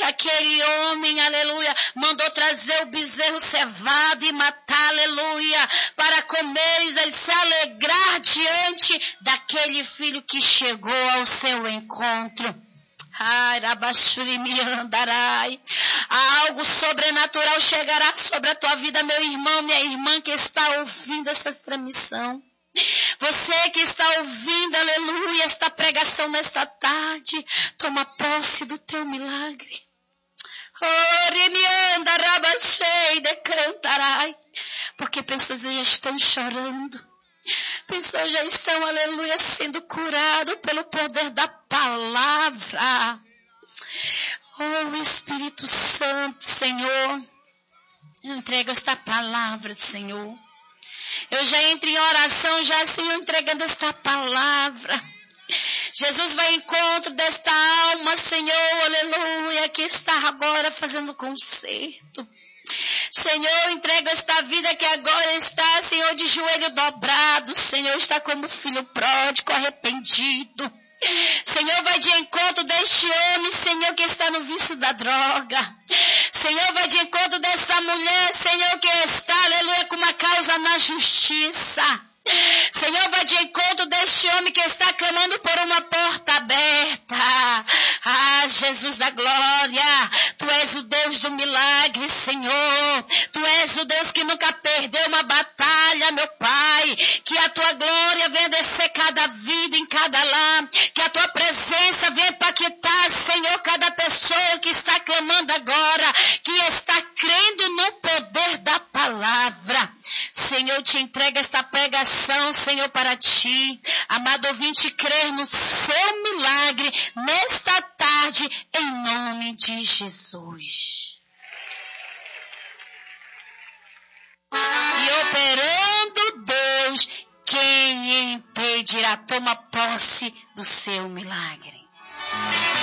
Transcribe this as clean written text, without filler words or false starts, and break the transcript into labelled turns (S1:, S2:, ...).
S1: aquele homem, aleluia, mandou trazer o bezerro cevado e matar, aleluia, para comeres e se alegrar diante daquele filho que chegou ao seu encontro. Algo sobrenatural chegará sobre a tua vida, meu irmão, minha irmã que está ouvindo essa transmissão. Você que está ouvindo, aleluia, esta pregação nesta tarde, toma posse do teu milagre. Porque pessoas já estão chorando. Pessoas já estão, aleluia, sendo curadas pelo poder da palavra. Oh, Espírito Santo, Senhor, eu entrego esta palavra, Senhor. Eu já entro em oração, já, Senhor, entregando esta palavra. Jesus vai ao encontro desta alma, Senhor, aleluia, que está agora fazendo conserto. Senhor, entrega esta vida que agora está, Senhor, de joelho dobrado. Senhor, está como filho pródigo, arrependido. Senhor, vai de encontro deste homem, Senhor, que está no vício da droga. Senhor, vai de encontro dessa mulher, Senhor, que está, aleluia, com uma causa na justiça. Senhor, vai de encontro deste homem que está clamando por uma porta aberta. Ah, Jesus da glória, Tu és o Deus do milagre, Senhor. Tu és o Deus que nunca perdeu uma batalha, meu Pai. Que a Tua glória venha descer cada vida em cada lar. Que a Tua presença venha impactar, Senhor, cada pessoa que está clamando agora, que está crendo no poder da palavra. Senhor, Te entrega esta pregação, Senhor, para Ti. Amado ouvinte, crer no Seu milagre nesta tarde, em nome de Jesus. E operando Deus, quem impedirá? Toma posse do seu milagre.